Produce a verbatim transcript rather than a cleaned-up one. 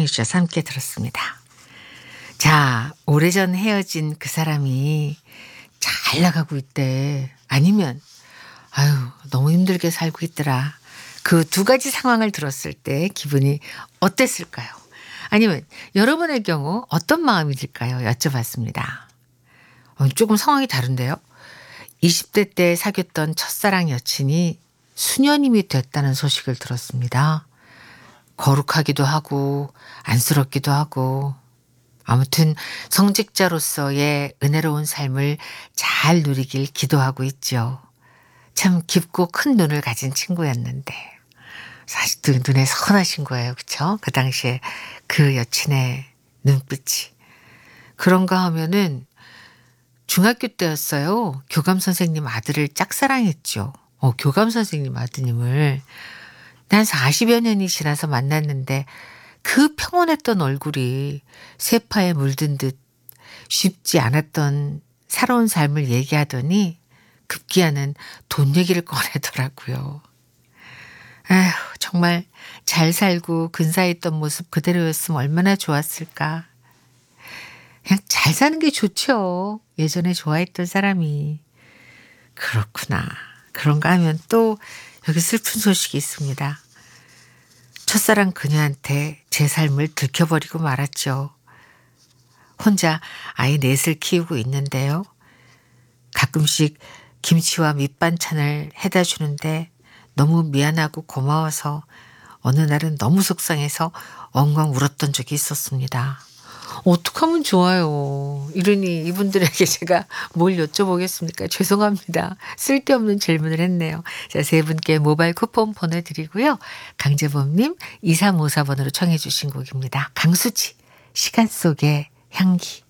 청해 주셔서 함께 들었습니다. 자, 오래전 헤어진 그 사람이 잘 나가고 있대. 아니면 아유 너무 힘들게 살고 있더라. 그 두 가지 상황을 들었을 때 기분이 어땠을까요? 아니면 여러분의 경우 어떤 마음이 들까요? 여쭤봤습니다. 어, 조금 상황이 다른데요. 이십 대 때 사귀었던 첫사랑 여친이 수녀님이 됐다는 소식을 들었습니다. 거룩하기도 하고 안쓰럽기도 하고 아무튼 성직자로서의 은혜로운 삶을 잘 누리길 기도하고 있죠. 참 깊고 큰 눈을 가진 친구였는데 사실 눈에 선하신 거예요. 그렇죠? 그 당시에 그 여친의 눈빛이. 그런가 하면은 중학교 때였어요. 교감 선생님 아들을 짝사랑했죠. 어, 교감 선생님 아드님을. 난 사십여 년이 지나서 만났는데 그 평온했던 얼굴이 세파에 물든 듯 쉽지 않았던 살아온 삶을 얘기하더니 급기야는 돈 얘기를 꺼내더라고요. 아휴, 정말 잘 살고 근사했던 모습 그대로였으면 얼마나 좋았을까. 그냥 잘 사는 게 좋죠. 예전에 좋아했던 사람이. 그렇구나. 그런가 하면 또 여기 슬픈 소식이 있습니다. 첫사랑 그녀한테 제 삶을 들켜버리고 말았죠. 혼자 아이 넷을 키우고 있는데요. 가끔씩 김치와 밑반찬을 해다 주는데 너무 미안하고 고마워서 어느 날은 너무 속상해서 엉엉 울었던 적이 있었습니다. 어떡하면 좋아요. 이러니 이분들에게 제가 뭘 여쭤보겠습니까? 죄송합니다. 쓸데없는 질문을 했네요. 자, 세 분께 모바일 쿠폰 보내드리고요. 강재범님 이삼오사 번으로 청해 주신 곡입니다. 강수지, 시간 속의 향기.